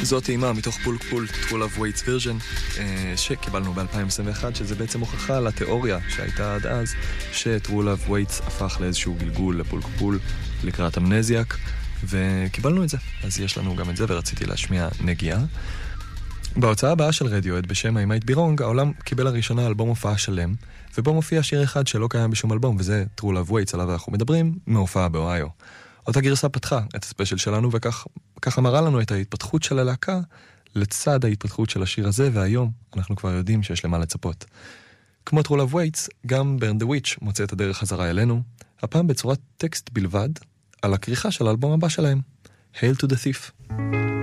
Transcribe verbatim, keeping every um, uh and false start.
זאת טעימה מתוך פולק פול, True Love Waits version, שקיבלנו ב-אלפיים עשרים ואחת, שזה בעצם הוכחה לתיאוריה שהייתה עד אז, ש-True Love Waits הפך לאיזשהו גלגול לפולק פול לקראת אמנזיאק, וקיבלנו את זה. אז יש לנו גם את זה, ורציתי להשמיע נגיעה. בהוצאה הבאה של רדיואד בשם I Might Be Wrong, העולם קיבל לראשונה אלבום הופעה שלם, ובו מופיע שיר אחד שלא קיים בשום אלבום, וזה True Love Waits, עליו אנחנו מדברים, מהופעה באוהיו. אותה גרסה פתחה את הספיישל שלנו, וכך מראה לנו את ההתפתחות של הלהקה לצד ההתפתחות של השיר הזה, והיום אנחנו כבר יודעים שיש למה לצפות. כמו True Love Waits, גם Burn the Witch מוצא את הדרך חזרה אלינו, הפעם בצורת טקסט בלבד, על הכריכה של האלבום הבא שלהם, Hail to the Thief.